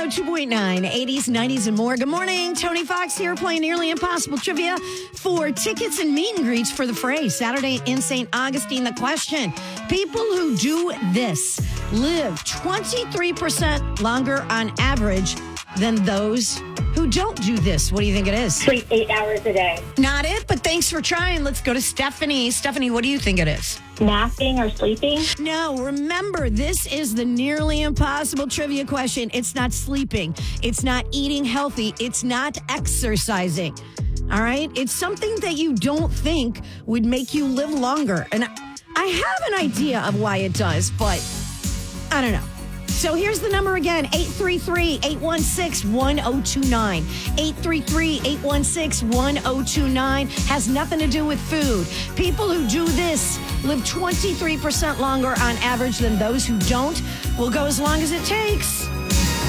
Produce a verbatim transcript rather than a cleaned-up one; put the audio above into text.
oh two point nine, eighties, nineties, and more. Good morning. Tony Fox here playing Nearly Impossible Trivia for tickets and meet and greets for the Fray Saturday in Saint Augustine. The question, people who do this live twenty-three percent longer on average than those who don't do this. What do you think it is? Sleep eight hours a day. Not it, but thanks for trying. Let's go to Stephanie. Stephanie, what do you think it is? Napping or sleeping? No, remember, this is the Nearly Impossible Trivia question. It's not sleeping. It's not eating healthy. It's not exercising. All right? It's something that you don't think would make you live longer. And I have an idea of why it does, but I don't know. So here's the number again, eight three three, eight one six, one oh two nine. eight three three, eight one six, one oh two nine has nothing to do with food. People who do this live twenty-three percent longer on average than those who don't. We'll go as long as it takes.